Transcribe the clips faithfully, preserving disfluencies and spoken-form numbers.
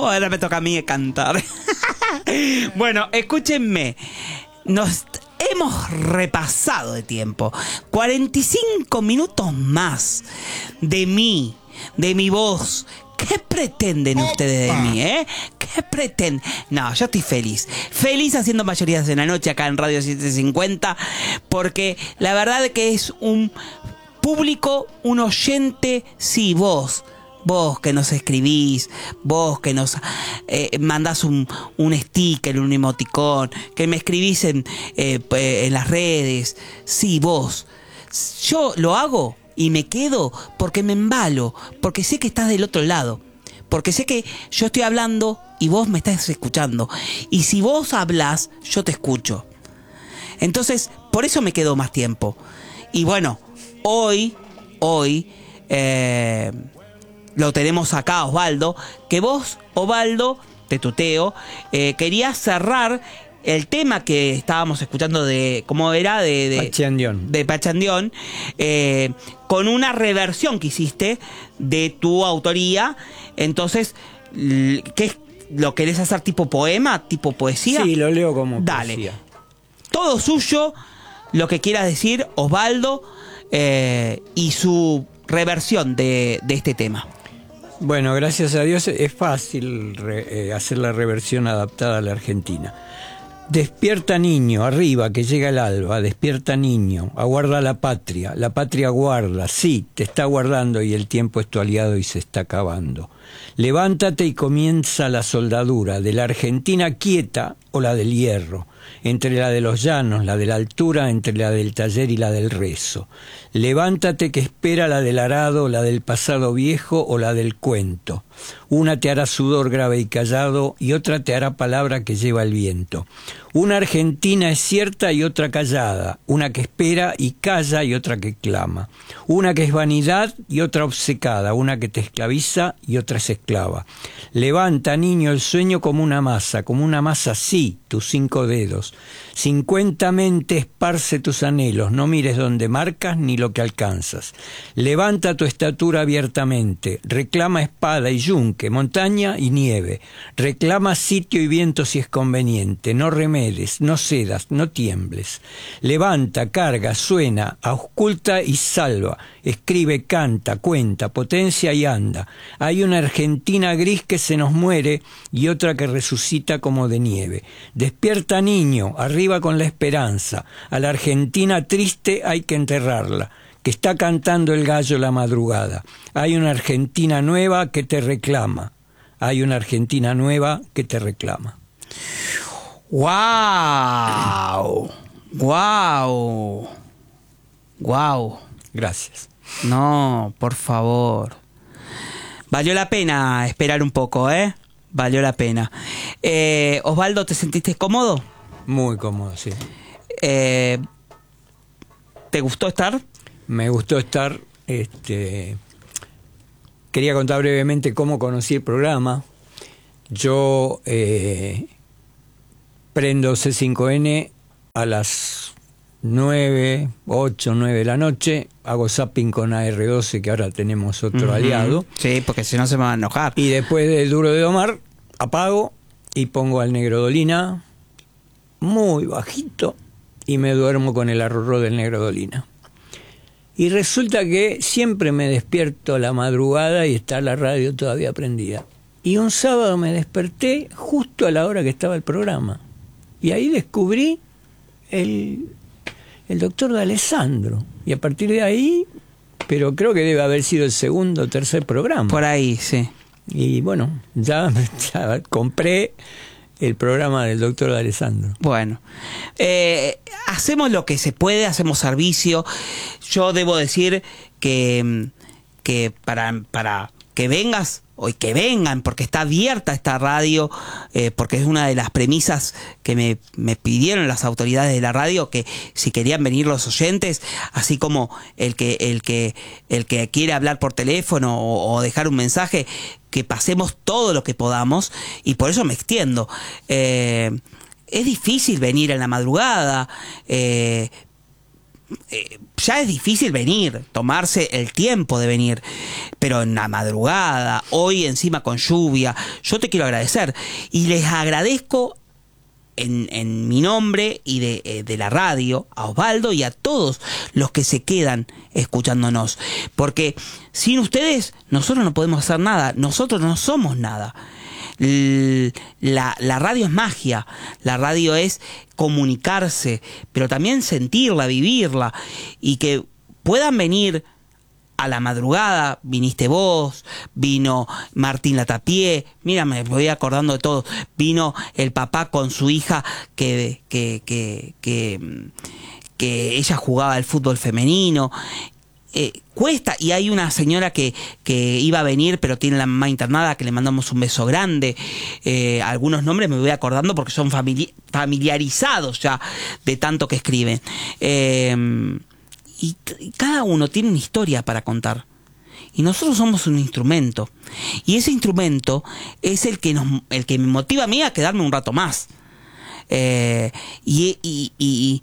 ahora me toca a mí cantar. Bueno, escúchenme. Nos hemos repasado de tiempo. cuarenta y cinco minutos más de mí, de mi voz. ¿Qué pretenden ustedes de mí, eh? ¿Qué pretenden? No, yo estoy feliz. Feliz haciendo Mayorías en la Noche acá en Radio setecientos cincuenta, porque la verdad es que es un público, un oyente, sí, vos. Vos que nos escribís, vos que nos eh, mandás un, un sticker, un emoticón, que me escribís en, eh, en las redes. Sí, vos. Yo lo hago y me quedo porque me embalo, porque sé que estás del otro lado, porque sé que yo estoy hablando y vos me estás escuchando. Y si vos hablás, yo te escucho. Entonces, por eso me quedo más tiempo. Y bueno, hoy, hoy... Eh, lo tenemos acá, Osvaldo, que vos, Osvaldo, te tuteo, eh, querías cerrar el tema que estábamos escuchando de, ¿cómo era? De, de Pachandión. De Pachandión, eh, con una reversión que hiciste de tu autoría. Entonces, ¿qué lo querés hacer tipo poema, tipo poesía? Sí, lo leo como Dale. poesía. Todo suyo, lo que quieras decir, Osvaldo, eh, y su reversión de, de este tema. Bueno, gracias a Dios es fácil re, eh, hacer la reversión adaptada a la Argentina. Despierta niño, arriba que llega el alba, despierta niño, aguarda la patria, la patria aguarda, sí, te está aguardando y el tiempo es tu aliado y se está acabando. Levántate y comienza la soldadura de la Argentina quieta o la del hierro, entre la de los llanos, la de la altura, entre la del taller y la del rezo. Levántate que espera la del arado, la del pasado viejo o la del cuento. Una te hará sudor grave y callado y otra te hará palabra que lleva el viento. Una Argentina es cierta y otra callada, una que espera y calla y otra que clama. Una que es vanidad y otra obcecada, una que te esclaviza y otra es esclava. Levanta, niño, el sueño como una masa, como una masa, sí, tus cinco dedos. Cincuentamente esparce tus anhelos, no mires donde marcas ni lo que alcanzas. Levanta tu estatura abiertamente, reclama espada y yunque, montaña y nieve. Reclama sitio y viento si es conveniente, no remedes, no cedas, no tiembles. Levanta, carga, suena, ausculta y salva. Escribe, canta, cuenta, potencia y anda. Hay una Argentina gris que se nos muere y otra que resucita como de nieve. Despierta, niño, arriba con la esperanza. A la Argentina triste hay que enterrarla, que está cantando el gallo la madrugada. Hay una Argentina nueva que te reclama. Hay una Argentina nueva que te reclama. ¡Guau! ¡Guau! ¡Guau! Gracias. No, por favor. Valió la pena esperar un poco, ¿eh? Valió la pena. Eh, Osvaldo, ¿te sentiste cómodo? Muy cómodo, sí. Eh, ¿Te gustó estar? Me gustó estar. Este, quería contar brevemente cómo conocí el programa. Yo eh, prendo C cinco N a las nueve, ocho, nueve de la noche, hago zapping con A R doce, que ahora tenemos otro uh-huh. aliado. Sí, porque si no se me va a enojar. Y después del Duro de Domar, apago y pongo al Negro Dolina muy bajito y me duermo con el arrorró del Negro Dolina. Y resulta que siempre me despierto a la madrugada y está la radio todavía prendida. Y un sábado me desperté justo a la hora que estaba el programa. Y ahí descubrí el... el doctor D'Alessandro, y a partir de ahí, pero creo que debe haber sido el segundo o tercer programa. Por ahí, sí. Y bueno, ya, ya compré el programa del doctor D'Alessandro. Bueno, eh, hacemos lo que se puede, hacemos servicio. Yo debo decir que, que para, para que vengas, o que vengan, porque está abierta esta radio, eh, porque es una de las premisas que me, me pidieron las autoridades de la radio, que si querían venir los oyentes, así como el que el que el que quiere hablar por teléfono o, o dejar un mensaje, que pasemos todo lo que podamos, y por eso me extiendo. Eh, es difícil venir en la madrugada, eh, eh, ya es difícil venir, tomarse el tiempo de venir, pero en la madrugada, hoy encima con lluvia, yo te quiero agradecer y les agradezco en, en mi nombre y de, eh, de la radio, a Osvaldo y a todos los que se quedan escuchándonos, porque sin ustedes nosotros no podemos hacer nada, nosotros no somos nada. La, la radio es magia, la radio es comunicarse, pero también sentirla, vivirla, y que puedan venir a la madrugada. Viniste vos, vino Martín Latapié, mira, me voy acordando de todo, vino el papá con su hija que, que, que, que, que ella jugaba al fútbol femenino. Eh, cuesta, y hay una señora que, que iba a venir pero tiene la mamá internada, que le mandamos un beso grande. Eh, algunos nombres me voy acordando porque son famili familiarizados ya de tanto que escriben. Eh, y, y cada uno tiene una historia para contar. Y nosotros somos un instrumento. Y ese instrumento es el que, nos, el que me motiva a mí a quedarme un rato más. Eh, y... y, y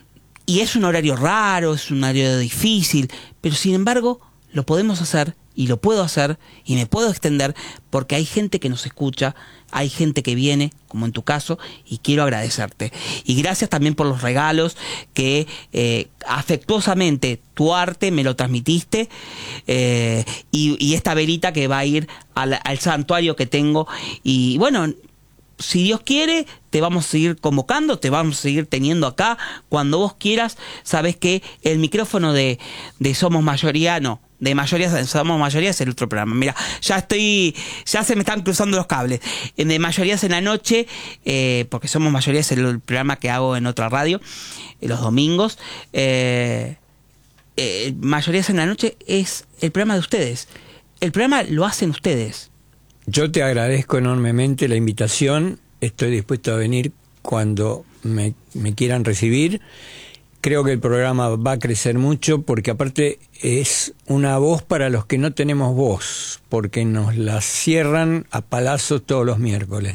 Y es un horario raro, es un horario difícil, pero sin embargo lo podemos hacer y lo puedo hacer y me puedo extender porque hay gente que nos escucha, hay gente que viene, como en tu caso, y quiero agradecerte. Y gracias también por los regalos que eh, afectuosamente tu arte me lo transmitiste, eh, y, y esta velita que va a ir al, al santuario que tengo. Y bueno, si Dios quiere, te vamos a seguir convocando, te vamos a seguir teniendo acá cuando vos quieras. Sabes que el micrófono de, de Somos Mayoría, no, de Mayoría, Somos Mayoría es el otro programa. Mira, ya estoy, ya se me están cruzando los cables. De Mayorías en la Noche, eh, porque Somos Mayoría es el, el programa que hago en otra radio, eh, los domingos. Eh, eh, Mayorías en la Noche es el programa de ustedes. El programa lo hacen ustedes. Yo te agradezco enormemente la invitación, estoy dispuesto a venir cuando me, me quieran recibir. Creo que el programa va a crecer mucho porque aparte es una voz para los que no tenemos voz, porque nos la cierran a palazos todos los miércoles.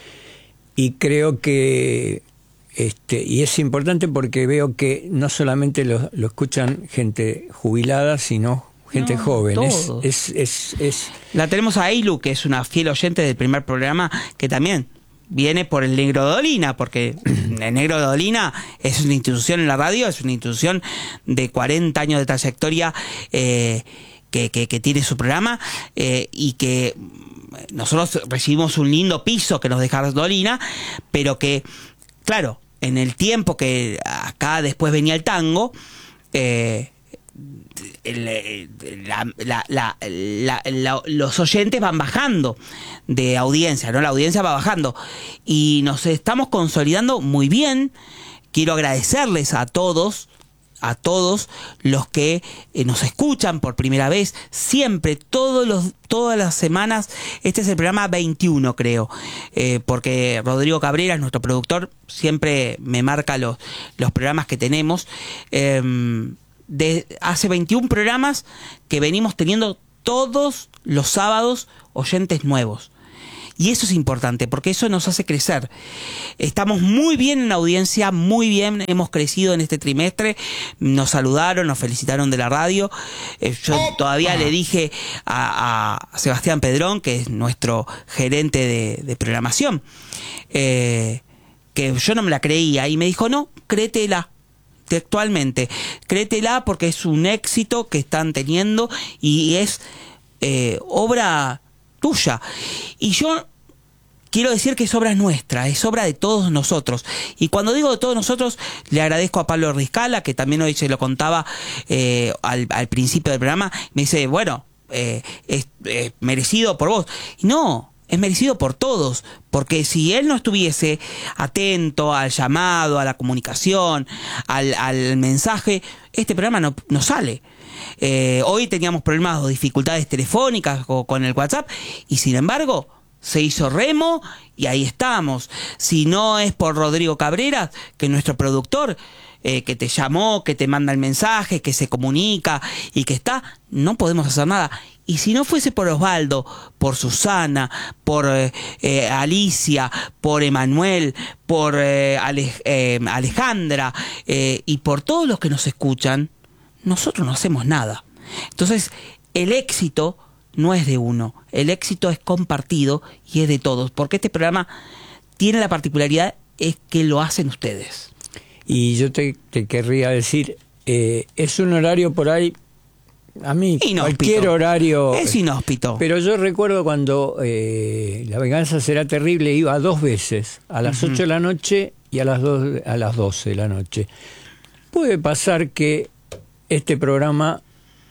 Y creo que, este, y es importante porque veo que no solamente lo, lo escuchan gente jubilada, sino gente no, joven. Es, es, es, es... La tenemos a Eilu, que es una fiel oyente del primer programa, que también viene por el Negro de Dolina, porque el Negro de Dolina es una institución en la radio, es una institución de cuarenta años de trayectoria, eh, que, que, que tiene su programa, eh, y que nosotros recibimos un lindo piso que nos deja Dolina, pero que, claro, en el tiempo que acá después venía el tango, eh, El, la, la, la, la, la, los oyentes van bajando de audiencia, ¿no? La audiencia va bajando y nos estamos consolidando muy bien. Quiero agradecerles a todos, a todos los que eh, nos escuchan por primera vez, siempre, todos los, todas las semanas. Este es el programa veintiuno, creo, eh, porque Rodrigo Cabrera, nuestro productor, siempre me marca los, los programas que tenemos. Eh, De hace veintiún programas que venimos teniendo todos los sábados oyentes nuevos. Y eso es importante, porque eso nos hace crecer. Estamos muy bien en la audiencia, muy bien, hemos crecido en este trimestre. Nos saludaron, nos felicitaron de la radio. Eh, yo todavía le dije a, a Sebastián Pedrón, que es nuestro gerente de, de programación, eh, que yo no me la creía, y me dijo, no, créetela. Textualmente, créetela porque es un éxito que están teniendo y es eh, obra tuya. Y yo quiero decir que es obra nuestra, es obra de todos nosotros. Y cuando digo de todos nosotros, le agradezco a Pablo Rizcala, que también hoy se lo contaba eh, al, al principio del programa. Me dice, bueno, eh, es, es merecido por vos. Y no, es merecido por todos, porque si él no estuviese atento al llamado, a la comunicación, al, al mensaje, este programa no, no sale. Eh, hoy teníamos problemas o dificultades telefónicas o con el WhatsApp, y sin embargo se hizo remo y ahí estamos. Si no es por Rodrigo Cabrera, que es nuestro productor, eh, que te llamó, que te manda el mensaje, que se comunica y que está, no podemos hacer nada. Y si no fuese por Osvaldo, por Susana, por eh, eh, Alicia, por Emanuel, por eh, Ale, eh, Alejandra eh, y por todos los que nos escuchan, nosotros no hacemos nada. Entonces, el éxito no es de uno, el éxito es compartido y es de todos, porque este programa tiene la particularidad es que lo hacen ustedes. Y yo te, te querría decir, eh, es un horario por ahí, a mí inhóspito. Cualquier horario... Es inhóspito. Pero yo recuerdo cuando eh, La Venganza Será Terrible iba dos veces, a las uh-huh. ocho de la noche y a las, dos, a las doce de la noche. Puede pasar que este programa...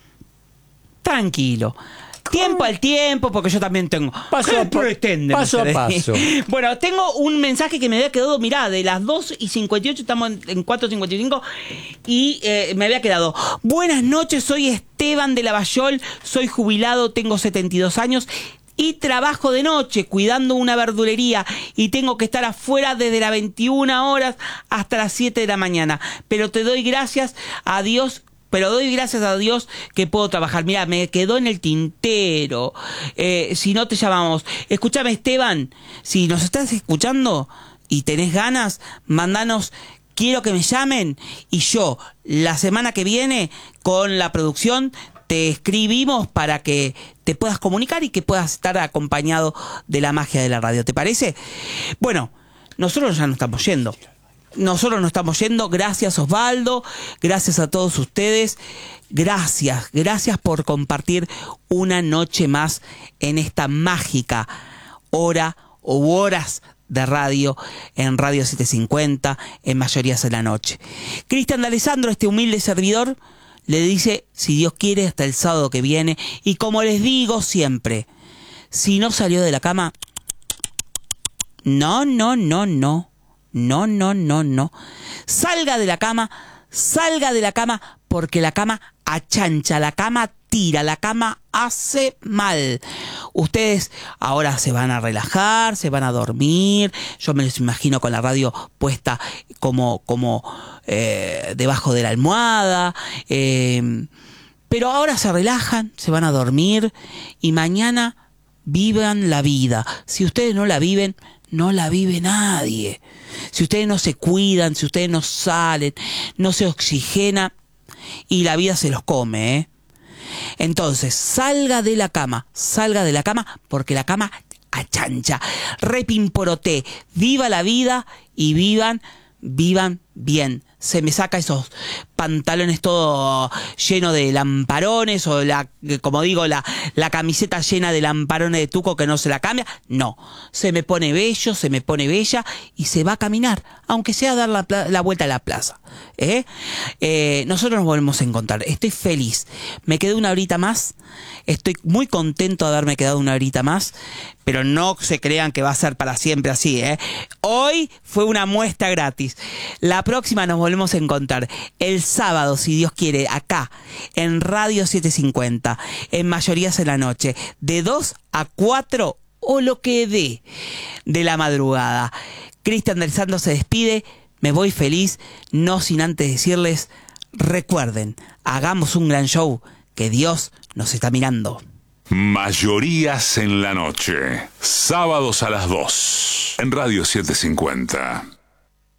Tranquilo. Tiempo al tiempo, porque yo también tengo... Paso a, pretende, paso, a paso. Bueno, tengo un mensaje que me había quedado, mirá, de las dos y cincuenta y ocho, estamos en cuatro y cincuenta y cinco, y eh, me había quedado. Buenas noches, soy Esteban de Lavallol, soy jubilado, tengo setenta y dos años y trabajo de noche cuidando una verdulería y tengo que estar afuera desde las veintiuna horas hasta las siete de la mañana. Pero te doy gracias a Dios... Pero doy gracias a Dios que puedo trabajar. Mira, me quedó en el tintero. Eh, si no te llamamos. Escúchame, Esteban. Si nos estás escuchando y tenés ganas, mandanos, quiero que me llamen. Y yo, la semana que viene, con la producción, te escribimos para que te puedas comunicar y que puedas estar acompañado de la magia de la radio. ¿Te parece? Bueno, nosotros ya nos estamos yendo. Nosotros nos estamos yendo, gracias Osvaldo, gracias a todos ustedes, gracias, gracias por compartir una noche más en esta mágica hora u horas de radio en Radio setecientos cincuenta, en Mayorías en la Noche. Cristian de Alessandro, este humilde servidor, le dice, si Dios quiere, hasta el sábado que viene, y como les digo siempre, si no salió de la cama, no, no, no, no. No, no, no, no. Salga de la cama, salga de la cama, porque la cama achancha, la cama tira, la cama hace mal. Ustedes ahora se van a relajar, se van a dormir. Yo me los imagino con la radio puesta como, como eh, debajo de la almohada. Eh, pero ahora se relajan, se van a dormir y mañana vivan la vida. Si ustedes no la viven, no la vive nadie. Si ustedes no se cuidan, si ustedes no salen, no se oxigenan y la vida se los come, ¿eh? Entonces, salga de la cama, salga de la cama porque la cama achancha. Repimporoté, viva la vida y vivan, vivan bien. Se me saca esos pantalones todo lleno de lamparones o la, como digo, la, la camiseta llena de lamparones de tuco que no se la cambia. No, se me pone bello, se me pone bella y se va a caminar, aunque sea dar la, la vuelta a la plaza. ¿Eh? Eh, nosotros nos volvemos a encontrar. Estoy feliz. Me quedé una horita más. Estoy muy contento de haberme quedado una horita más, pero no se crean que va a ser para siempre así, ¿eh? Hoy fue una muestra gratis. La próxima nos volvemos a encontrar el sábado, si Dios quiere, acá en Radio setecientos cincuenta, en Mayorías en la Noche, de dos a cuatro o lo que dé de la madrugada. Cristian del Santo se despide. Me voy feliz, no sin antes decirles, recuerden, hagamos un gran show, que Dios nos está mirando. Mayorías en la Noche, sábados a las dos, en Radio setecientos cincuenta.